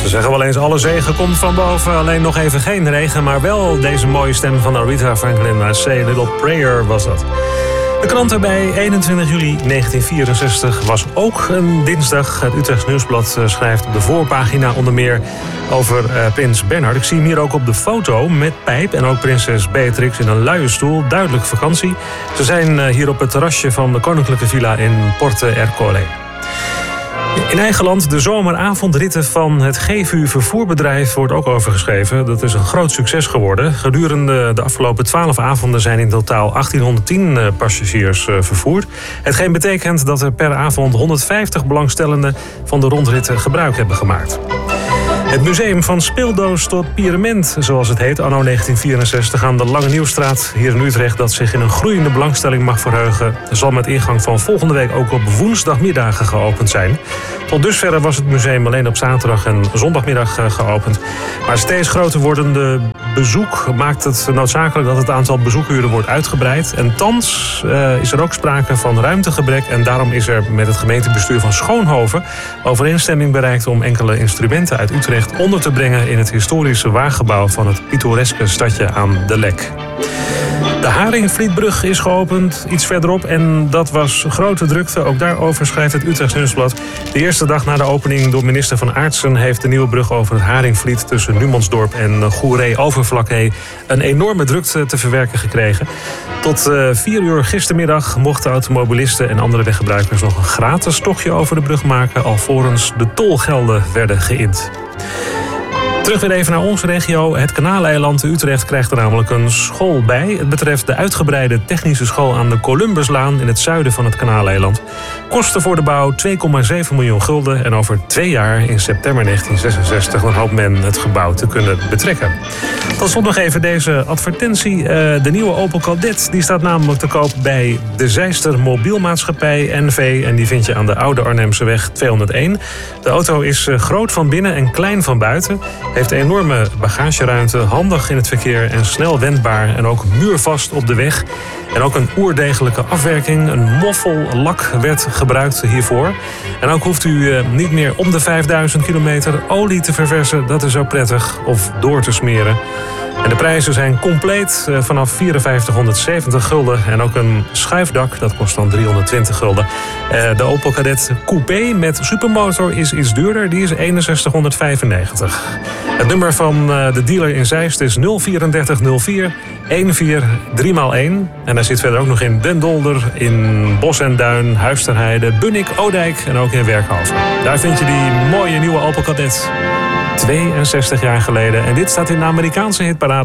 Ze zeggen wel eens, alle zegen komt van boven. Alleen nog even geen regen, maar wel deze mooie stem van Aretha Franklin. Say a Little Prayer was dat. De krant erbij, 21 juli 1964, was ook een dinsdag. Het Utrechts Nieuwsblad schrijft op de voorpagina onder meer over prins Bernhard. Ik zie hem hier ook op de foto met pijp en ook prinses Beatrix in een luie stoel. Duidelijk vakantie. Ze zijn hier op het terrasje van de koninklijke villa in Porto Ercole. In eigen land, de zomeravondritten van het GVU vervoerbedrijf wordt ook overgeschreven. Dat is een groot succes geworden. Gedurende de afgelopen 12 avonden zijn in totaal 1810 passagiers vervoerd. Hetgeen betekent dat er per avond 150 belangstellenden van de rondritten gebruik hebben gemaakt. Het museum van speeldoos tot pirament, zoals het heet, anno 1964... aan de Lange Nieuwstraat hier in Utrecht, dat zich in een groeiende belangstelling mag verheugen, zal met ingang van volgende week ook op woensdagmiddagen geopend zijn. Tot dusver was het museum alleen op zaterdag en zondagmiddag geopend. Maar steeds groter wordende bezoek maakt het noodzakelijk dat het aantal bezoekuren wordt uitgebreid. En thans is er ook sprake van ruimtegebrek en daarom is er met het gemeentebestuur van Schoonhoven overeenstemming bereikt om enkele instrumenten uit Utrecht onder te brengen in het historische waaggebouw van het pittoreske stadje aan de Lek. De Haringvlietbrug is geopend, iets verderop, en dat was grote drukte. Ook daarover schrijft het Utrechts Nieuwsblad. De eerste dag na de opening door minister Van Aartsen heeft de nieuwe brug over het Haringvliet tussen Numansdorp en Goeree-Overflakkee een enorme drukte te verwerken gekregen. Tot 4 uur gistermiddag mochten automobilisten en andere weggebruikers nog een gratis tochtje over de brug maken, alvorens de tolgelden werden geïnd. Terug weer even naar onze regio. Het Kanaaleiland Utrecht krijgt er namelijk een school bij. Het betreft de uitgebreide technische school aan de Columbuslaan in het zuiden van het Kanaaleiland. Kosten voor de bouw 2,7 miljoen gulden. En over 2 jaar, in september 1966, dan hoopt men het gebouw te kunnen betrekken. Tot slot nog even deze advertentie. De nieuwe Opel Kadett die staat namelijk te koop bij de Zeister Mobielmaatschappij NV. En die vind je aan de Oude Arnhemseweg 201. De auto is groot van binnen en klein van buiten. Heeft enorme bagageruimte, handig in het verkeer en snel wendbaar en ook muurvast op de weg. En ook een oerdegelijke afwerking, een moffellak werd gebruikt hiervoor. En ook hoeft u niet meer om de 5000 kilometer olie te verversen, dat is ook prettig, of door te smeren. En de prijzen zijn compleet vanaf 5470 gulden. En ook een schuifdak, dat kost dan 320 gulden. De Opel Kadett Coupé met supermotor is iets duurder. Die is 6195. Het nummer van de dealer in Zeist is 03404 14 3x1. En hij zit verder ook nog in Den Dolder, in Bos en Duin, Huis ter Heide, Bunnik, Odijk en ook in Werkhoven. Daar vind je die mooie nieuwe Opel Kadett. 62 jaar geleden. En dit staat in de Amerikaanse hitparade.